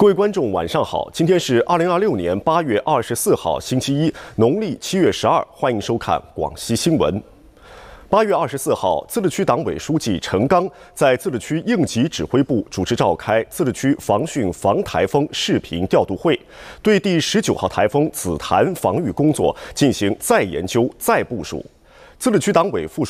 各位观众，晚上好！今天是2026年8月24号，星期一，农历7月12，欢迎收看广西新闻。8月24号，自治区党委书记陈刚在自治区应急指挥部主持召开自治区防汛防台风视频调度会，对第19号台风紫檀防御工作进行再研究、再部署。自治区党委副书